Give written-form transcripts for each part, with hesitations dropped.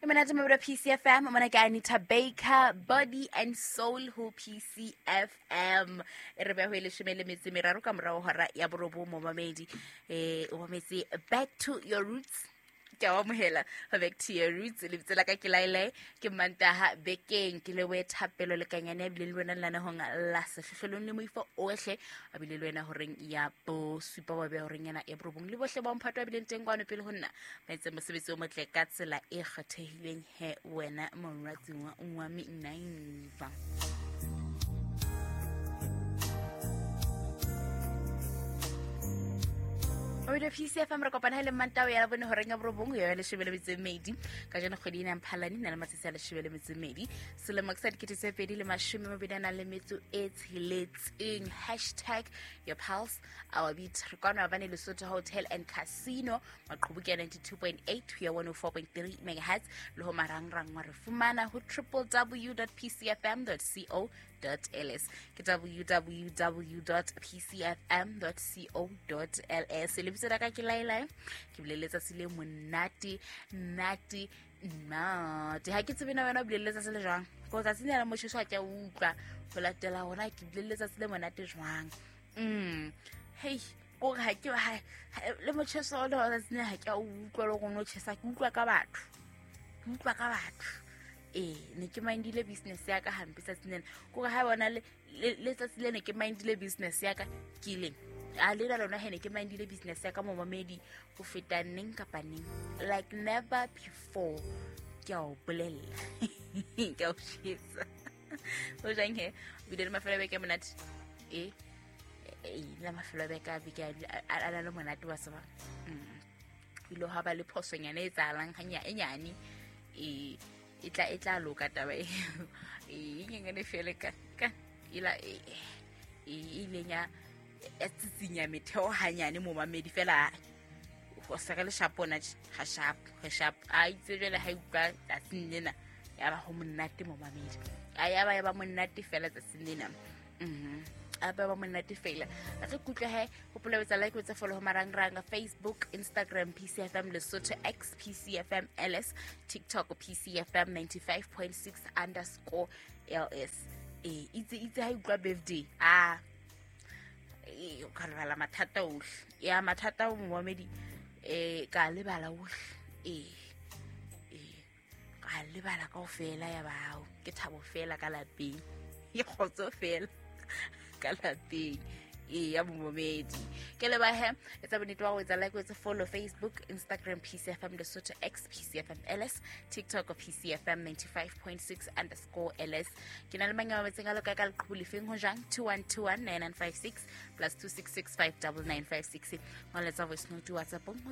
Imanata mabra PCFM, mona ka Anita Baker, Body and Soul ho PCFM. Re ba ho ile shemele metsi meraro ka morao hora ya borobo mo mamedi. O mametse Back to Your Roots. Ke wa mohela Back to Your Roots le tsela ka kilaile ke mantaha bekeng ke le we thapelo le kanyane bile le wena lana honga la sehlohlolong le moifo ohle abile le wena horeng ya bo supa wa be horeng yana ya borobong le bohle ba mphato abile teng kwano pele ho nna ba itse mosebetsi o motle ka tsela e kgethehileng he wena monratsi wa ngwami naiva. Oida PCFM re kopana le mantao ya bone ho renga borobong ya le shebele metsemedi ka jana kgwedi ina mphalani na le matsitsi a le shebele metsemedi selemo sa dikete pedi le mashome mabedana le metso e tsheletseng #yourpulse our beat re kwana bane le Lesotho Hotel and Casino maqhubuka 92.8 ya 104.3 MHz le ho marangrang wa re fumana ho www.pcfm.co.ls ke www.pcfm.co.ls le bitsa ka ke laela ke bileletsa sile monate nati nati ha ke tsebena wena bileletsa sile jwang go tsa tsena mo tshoswa ke utlwa go latela hona ke bileletsa sile monate jwang hey go ha ke ha le mo tshoswa le ho tsena ha ke utlwa le go no tshesa ke utlwa ka batho ne ke mindile business ya ka hampe sa tsenene go ha bona le tsatsi le ne ke mindile business ya ka ke leng a le lona hene ke mindile business ya ka mo mamedi go feta neng kapa neng like never before ke a o bolella ke a o shisa o jang he bidele mafela be ke monate la mafela be ka bi ke a le monate wa seba ilo ha ba le phosonyana e tsalang hanya enyane itla loka taba ngene fele ka ila ilenya tsitsinya metheo hanyane mo mamedi fela go sega le shapona ga sharp a itse jela ha utlwa tsa tsinena ya ba ho monate mo mamedi ya ba monate fela tsa tsinena aba ba monate fela a re kutla he go polebetsa like wetsa follow ho marangranga Facebook Instagram PCFM Lesotho X PCFM LS TikTok PCFM 95.6_LS itse ha utlwa birthday o ka lebala mathata ohle ya mathata o momamedi ka lebala ohle ka lebala kaofela ya bao ke thabo fela ka lapeng e khotso fela ka lapeng ya momamedi ke le ba he etsa bonito wa go etsa like wetsa follow Facebook Instagram PCFM Lesotho X PCFM LS TikTok PCFM 95.6_LS ke na le manyama metseng a loka ka leqhubu feng ho jang 21219956 +266599956 mo letsa voice note WhatsApp mo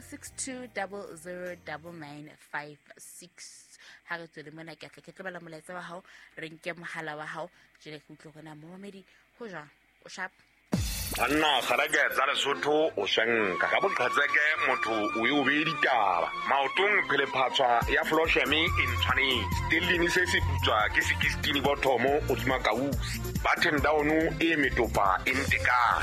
62009956 ha re tswele mona ke tla ke tloba moletsa wa hao re nke mohala wa hao jele ke utlo gona momamedi ho jang o sharp Anna kharaga tsa Lesotho o shenka ka boqhatseke motho o e obedi taba maotong phele phatswa ya floshemi in tshwane stilini se se putswa ke 16 bothomo o di makausi button down e metopa intikana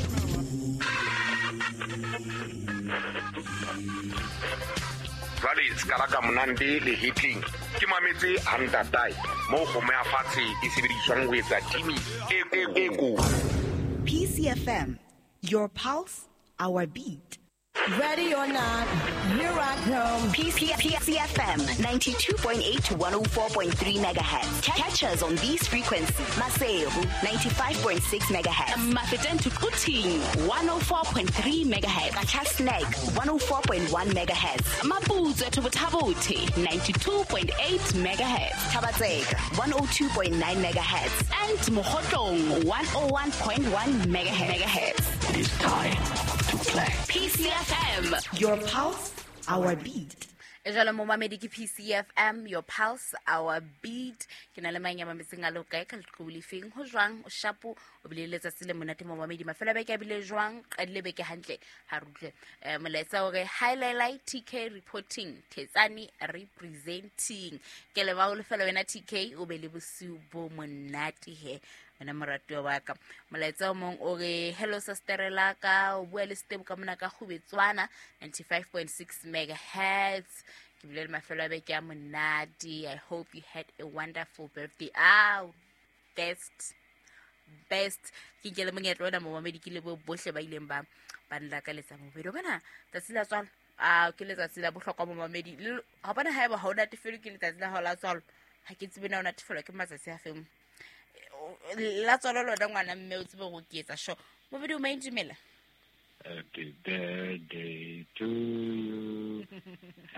Vale skala ka monande le hitting ke mametse hantatai mo go me afatse e sebediswang ho etsa timi e go PCFM, your pulse, our beat. Ready or not, here I come. PCFM 92.8 to 104.3 megahertz. Catch us on these frequencies. Maseru 95.6 megahertz. Mafeten to Kuting 104.3 megahertz. Kachasnek 104.1 megahertz. Mapuzo to Tabote 92.8 megahertz. Tabatsega 102.9 megahertz. And Mohotong 101.1 megahertz. It's time to play. PCFM, your pulse, our beat. Ejala mo mamedi ke PCFM, your pulse, our beat. Ke na le manyama metseng a loka ka leqhubu feng ho jwang o shapo o bileletsa sile monate mo mamedi mafela be ke bile jwang qadile be ke hantle ha rutle moletsa hore highlight TK reporting Tetsani representing ke le ba o le fela wena TK o be le bosiu bo monate he wena morato wa ka moletsa o mong o re hello sister la ka o bua le step ka mona ka khubetswana 95.6 megahertz ke bile le mafelo a beke a monate. I hope you had a wonderful birthday. Best ke ke le monyetlo ona momamedi ke le bohle ba ileng ba nla ka letsa mobedi bona tsatsi la tswalo ke letsatsi la bohlokwa momamedi ha bona haeba ha o natefelo ke letsatsi la la tswalo ha ke tsebe na o natefelo ke matsatsi a feng la tswalo lona ngwana mme o tsebe go ke etsa sho mobedi o maindimela Happy birthday to you.